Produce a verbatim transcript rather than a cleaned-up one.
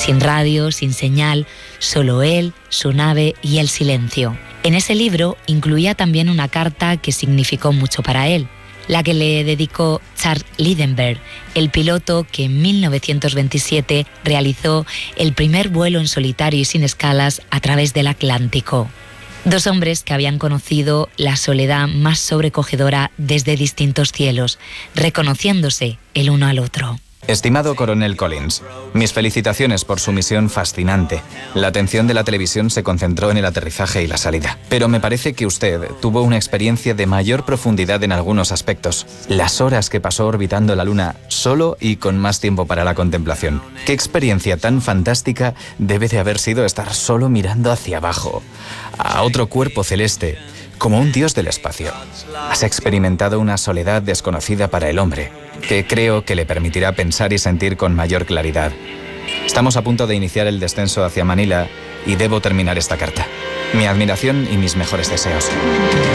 Sin radio, sin señal, solo él, su nave y el silencio. En ese libro incluía también una carta que significó mucho para él, la que le dedicó Charles Lindbergh, el piloto que en mil novecientos veintisiete realizó el primer vuelo en solitario y sin escalas a través del Atlántico. Dos hombres que habían conocido la soledad más sobrecogedora desde distintos cielos, reconociéndose el uno al otro. Estimado Coronel Collins, mis felicitaciones por su misión fascinante. La atención de la televisión se concentró en el aterrizaje y la salida. Pero me parece que usted tuvo una experiencia de mayor profundidad en algunos aspectos. Las horas que pasó orbitando la Luna solo y con más tiempo para la contemplación. ¿Qué experiencia tan fantástica debe de haber sido estar solo mirando hacia abajo, a otro cuerpo celeste, como un dios del espacio? Has experimentado una soledad desconocida para el hombre, que creo que le permitirá pensar y sentir con mayor claridad. Estamos a punto de iniciar el descenso hacia Manila y debo terminar esta carta. Mi admiración y mis mejores deseos.